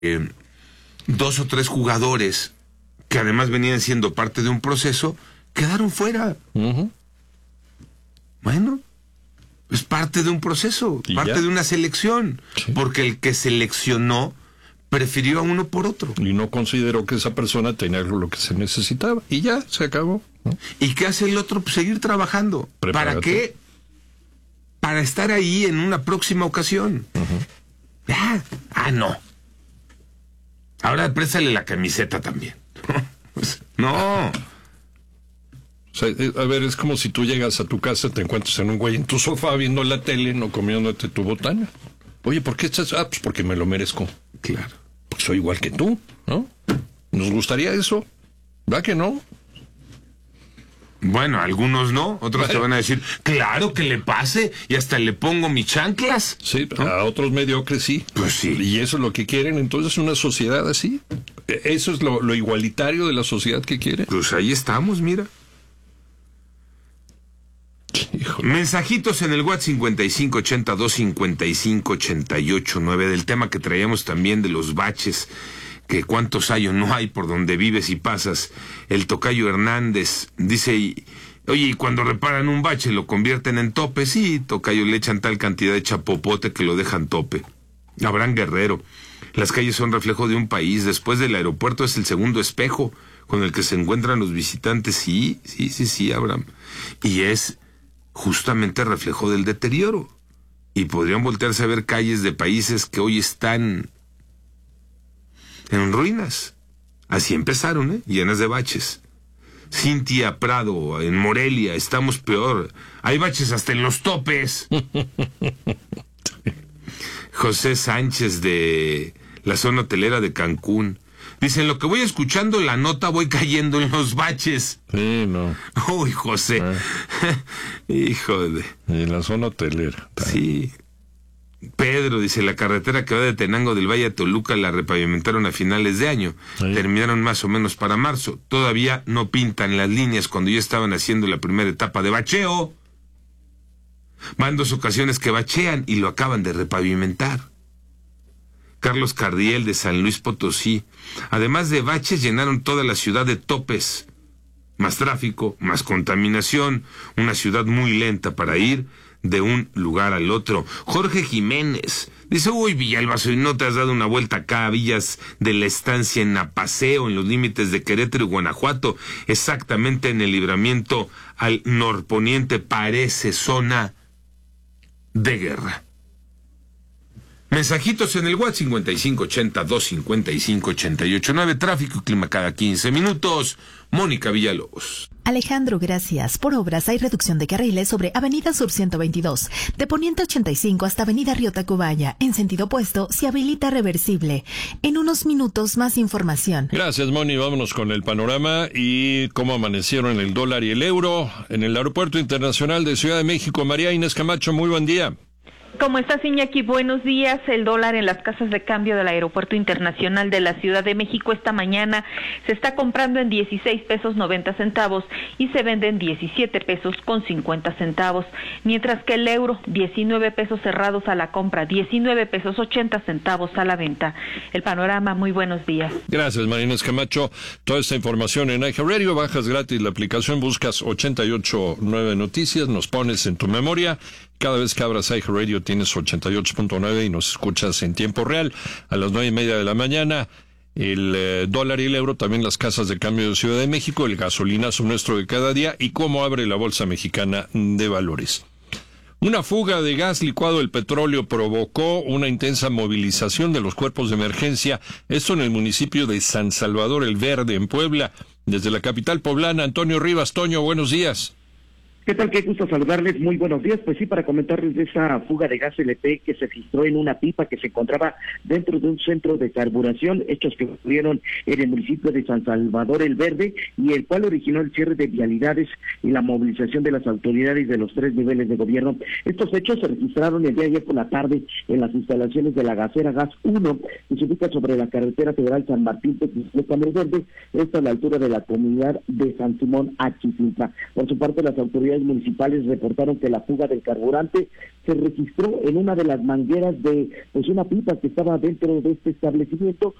2 o 3 jugadores que además venían siendo parte de un proceso quedaron fuera. Bueno, es parte de un proceso, parte de una selección, porque el que seleccionó prefirió a uno por otro. Y no consideró que esa persona tenía lo que se necesitaba. Y ya, se acabó, ¿no? ¿Y qué hace el otro? Pues seguir trabajando. Prepárate. ¿Para qué? Para estar ahí en una próxima ocasión. No. Ahora préstale la camiseta también. No. O sea, a ver, es como si tú llegas a tu casa, te encuentras en un güey en tu sofá viendo la tele, no comiéndote tu botana. Oye, ¿por qué estás? Pues porque me lo merezco. Claro. Porque soy igual que tú, ¿no? ¿Nos gustaría eso? ¿Va que no? Bueno, algunos no, otros te van a decir, claro que le pase, y hasta le pongo mis chanclas. Sí, ¿no? A otros mediocres sí. Pues sí. Y eso es lo que quieren, entonces una sociedad así. Eso es lo igualitario de la sociedad que quiere. Pues ahí estamos, mira. Híjole. Mensajitos en el WhatsApp 5582558889 del tema que traíamos también de los baches, que cuántos hay o no hay por donde vives y pasas. El tocayo Hernández dice, oye, y cuando reparan un bache lo convierten en tope. Sí, tocayo, le echan tal cantidad de chapopote que lo dejan tope. Abraham Guerrero, las calles son reflejo de un país, después del aeropuerto es el segundo espejo con el que se encuentran los visitantes. Sí, Abraham. Y es justamente reflejo del deterioro. Y podrían voltearse a ver calles de países que hoy están en ruinas. Así empezaron, llenas de baches. Cintia Prado, en Morelia, estamos peor. Hay baches hasta en los topes. José Sánchez, de la zona hotelera de Cancún, dice, en lo que voy escuchando la nota voy cayendo en los baches. Sí, no. Uy, José. Hijo de... En la zona hotelera. Sí. Pedro dice, la carretera que va de Tenango del Valle a Toluca la repavimentaron a finales de año. Sí. Terminaron más o menos para marzo. Todavía no pintan las líneas cuando ya estaban haciendo la primera etapa de bacheo. Van 2 ocasiones que bachean y lo acaban de repavimentar. Carlos Cardiel, de San Luis Potosí, además de baches llenaron toda la ciudad de topes. Más tráfico, más contaminación, una ciudad muy lenta para ir de un lugar al otro. Jorge Jiménez dice, uy, Villalbazo, ¿y no te has dado una vuelta acá a Villas de la Estancia en Apaseo, en los límites de Querétaro y Guanajuato, exactamente en el libramiento al norponiente? Parece zona de guerra. Mensajitos en el WhatsApp 5580-255-8889. Tráfico y clima cada 15 minutos. Mónica Villalobos. Alejandro, gracias. Por obras hay reducción de carriles sobre Avenida Sur 122, de Poniente 85 hasta Avenida Río Tacubaya. En sentido opuesto, se habilita reversible. En unos minutos, más información. Gracias, Moni. Vámonos con el panorama y cómo amanecieron el dólar y el euro en el Aeropuerto Internacional de Ciudad de México. María Inés Camacho, muy buen día. ¿Cómo estás, Iñaki? Buenos días. El dólar en las casas de cambio del Aeropuerto Internacional de la Ciudad de México esta mañana se está comprando en 16 pesos 90 centavos y se vende en 17 pesos con 50 centavos, mientras que el euro 19 pesos cerrados a la compra, 19 pesos 80 centavos a la venta. El panorama, muy buenos días. Gracias, María Inés Camacho. Toda esta información en iHeartRadio, bajas gratis la aplicación, buscas 889 Noticias, nos pones en tu memoria. Cada vez que abras iHeartRadio tienes 88.9 y nos escuchas en tiempo real a las 9:30 de la mañana. El dólar y el euro, también las casas de cambio de Ciudad de México, el gasolinazo nuestro de cada día y cómo abre la Bolsa Mexicana de Valores. Una fuga de gas licuado del petróleo provocó una intensa movilización de los cuerpos de emergencia, esto en el municipio de San Salvador el Verde, en Puebla. Desde la capital poblana, Antonio Rivas. Toño, buenos días. ¿Qué tal? Qué gusto saludarles. Muy buenos días. Pues sí, para comentarles de esa fuga de gas LP que se registró en una pipa que se encontraba dentro de un centro de carburación, hechos que ocurrieron en el municipio de San Salvador el Verde, y el cual originó el cierre de vialidades y la movilización de las autoridades de los 3 niveles de gobierno. Estos hechos se registraron el día de ayer por la tarde en las instalaciones de la gasera Gas 1, que se ubica sobre la carretera federal San Martín Texmelucan el Verde, esto a la altura de la comunidad de San Simón Achitzintla. Por su parte, las autoridades autoridades municipales reportaron que la fuga del carburante se registró en una de las mangueras de una pipa que estaba dentro de este establecimiento,